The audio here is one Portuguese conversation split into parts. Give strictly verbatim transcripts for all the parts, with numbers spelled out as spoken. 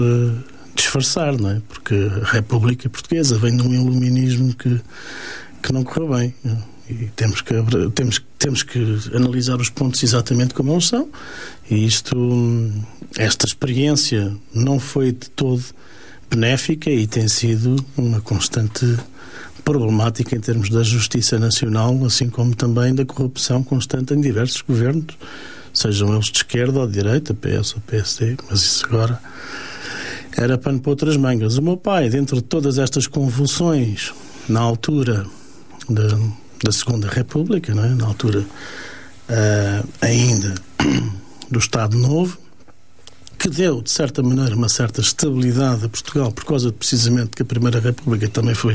disfarçar, não é? Porque a República Portuguesa vem de um iluminismo que, que não correu bem. E temos que, temos, temos que analisar os pontos exatamente como eles são. E isto, esta experiência não foi de todo benéfica e tem sido uma constante problemática em termos da justiça nacional, assim como também da corrupção constante em diversos governos, sejam eles de esquerda ou de direita, P S ou P S D, mas isso agora era pano para outras mangas. O meu pai, dentro de todas estas convulsões, na altura de, da Segunda República, não é? Na altura uh, ainda do Estado Novo, que deu, de certa maneira, uma certa estabilidade a Portugal, por causa de, precisamente, que a Primeira República também foi...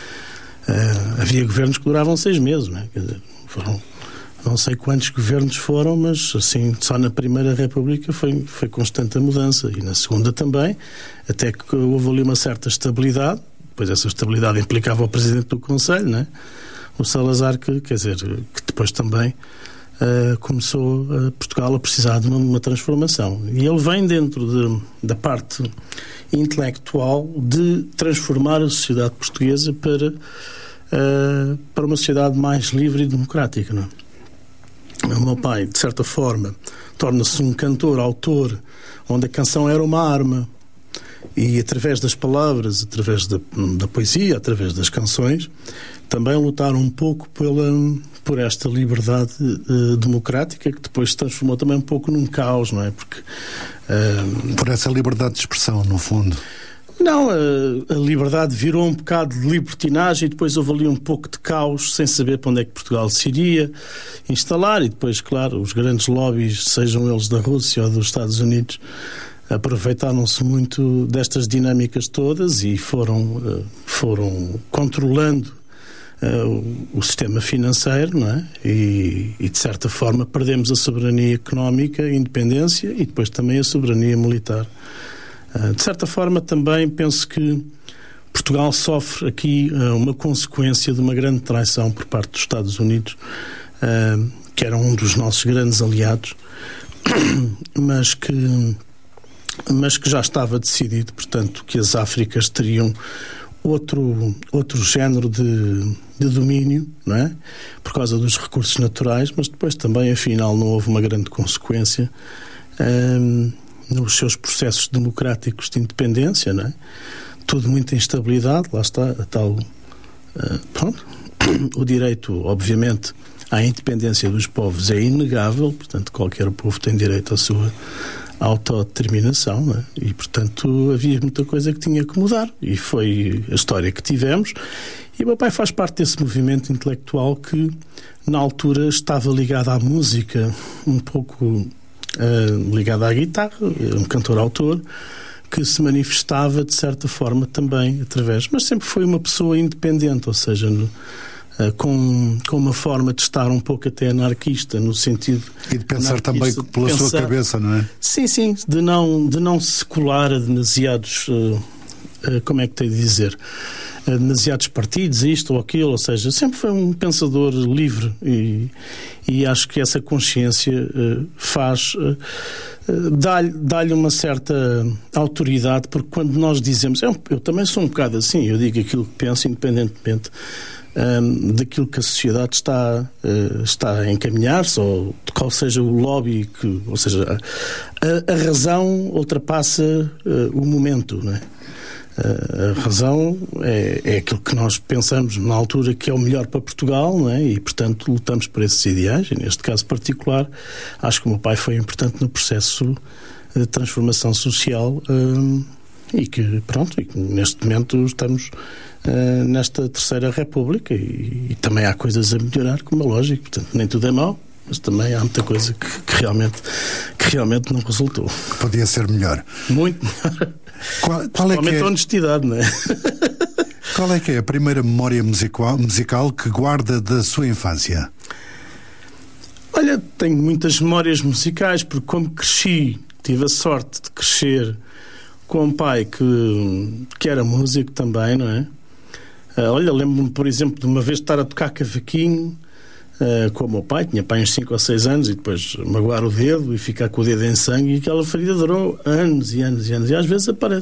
Uh, havia governos que duravam seis meses, não é? Quer dizer, foram... Não sei quantos governos foram, mas assim, só na Primeira República foi, foi constante a mudança. E na Segunda também, até que houve ali uma certa estabilidade. Depois essa estabilidade implicava o Presidente do Conselho, não é? O Salazar, que, quer dizer, que depois também uh, começou uh, Portugal a precisar de uma, uma transformação. E ele vem dentro de, da parte intelectual de transformar a sociedade portuguesa para, uh, para uma sociedade mais livre e democrática, não é? O meu pai, de certa forma, torna-se um cantor, autor, onde a canção era uma arma. E através das palavras, através da, da poesia, através das canções, também lutaram um pouco pela, por esta liberdade uh, democrática, que depois se transformou também um pouco num caos, não é? Porque, uh, por essa liberdade de expressão, no fundo. Não, a, a liberdade virou um bocado de libertinagem e depois houve ali um pouco de caos, sem saber para onde é que Portugal se iria instalar. E depois, claro, os grandes lobbies, sejam eles da Rússia ou dos Estados Unidos, aproveitaram-se muito destas dinâmicas todas e foram, foram controlando uh, o, o sistema financeiro, não é? E, e, de certa forma, perdemos a soberania económica, a independência e depois também a soberania militar. De certa forma, também penso que Portugal sofre aqui uh, uma consequência de uma grande traição por parte dos Estados Unidos, uh, que era um dos nossos grandes aliados, mas que, mas que já estava decidido, portanto, que as Áfricas teriam outro, outro género de, de domínio, não é? Por causa dos recursos naturais, mas depois também, afinal, não houve uma grande consequência Uh, nos seus processos democráticos de independência, não é? Tudo muita instabilidade, lá está a tal uh, pronto, o direito, obviamente, à independência dos povos é inegável, portanto qualquer povo tem direito à sua autodeterminação, não é? E portanto havia muita coisa que tinha que mudar e foi a história que tivemos. E o meu pai faz parte desse movimento intelectual que na altura estava ligado à música, um pouco Uh, ligado à guitarra, um cantor-autor que se manifestava de certa forma também através, mas sempre foi uma pessoa independente, ou seja, no, uh, com, com uma forma de estar um pouco até anarquista, no sentido e de pensar também pela pensar, sua cabeça, não é? Sim, sim, de não, de não se colar a demasiados uh, uh, como é que tenho de dizer, a demasiados partidos, isto ou aquilo, ou seja, sempre foi um pensador livre e, e acho que essa consciência uh, faz uh, uh, dá-lhe, dá-lhe uma certa autoridade, porque quando nós dizemos, eu, eu também sou um bocado assim, eu digo aquilo que penso independentemente um, daquilo que a sociedade está, uh, está a encaminhar-se ou de qual seja o lobby, que, ou seja, a, a razão ultrapassa uh, o momento, não é? A razão é, é aquilo que nós pensamos na altura que é o melhor para Portugal, não é? E, portanto, lutamos por esses ideais. E, neste caso particular, acho que o meu pai foi importante no processo de transformação social um, e que, pronto, e que neste momento estamos uh, nesta Terceira República e, e também há coisas a melhorar, como é lógico. Portanto, nem tudo é mau, mas também há muita coisa que, que, realmente, que realmente não resultou. Podia ser melhor. Muito melhor. Qual, qual é que é... a honestidade, não é? Qual é que é a primeira memória musical, musical que guarda da sua infância? Olha, tenho muitas memórias musicais, porque como cresci, tive a sorte de crescer com um pai que, que era músico também, não é? Uh, olha, lembro-me, por exemplo, de uma vez estar a tocar cavaquinho uh, com o meu pai, tinha pai uns cinco ou seis anos, e depois magoar o dedo e ficar com o dedo em sangue, e aquela ferida durou anos e anos e anos, e às vezes aparece.